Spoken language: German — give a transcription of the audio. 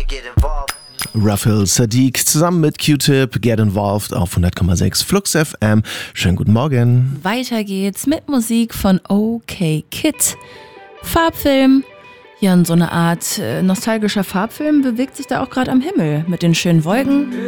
Raphael Saadiq zusammen mit Q-Tip, Get Involved auf 100,6 Flux FM. Schönen guten Morgen. Weiter geht's mit Musik von OK Kid. Farbfilm. Ja, und so eine Art nostalgischer Farbfilm bewegt sich da auch gerade am Himmel mit den schönen Wolken.